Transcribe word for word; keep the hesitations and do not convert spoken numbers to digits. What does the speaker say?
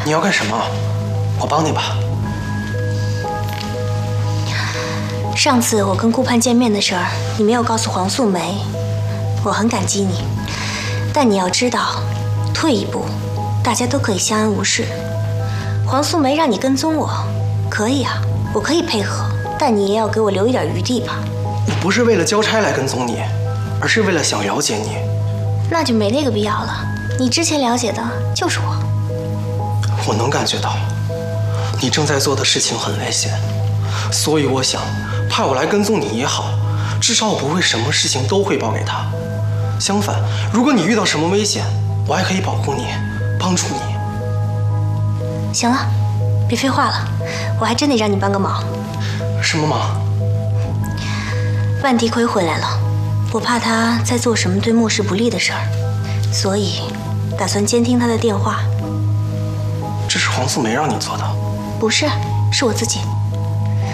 你要干什么？我帮你吧。 上次我跟顾盼见面的事儿，你没有告诉黄素梅，我很感激你。但你要知道，退一步，大家都可以相安无事。黄素梅让你跟踪我，可以啊，我可以配合，但你也要给我留一点余地吧。 我不是为了交差来跟踪你，而是为了想了解你。 那就没那个必要了。你之前了解的就是我。 我能感觉到，你正在做的事情很危险，所以我想派我来跟踪你也好，至少我不会什么事情都汇报给他。相反，如果你遇到什么危险，我还可以保护你，帮助你。 行了，别废话了，我还真得让你帮个忙。 什么忙？ 万迪奎回来了，我怕他在做什么对莫氏不利的事儿，所以打算监听他的电话。 这是黄素梅让你做的？ 不是，是我自己。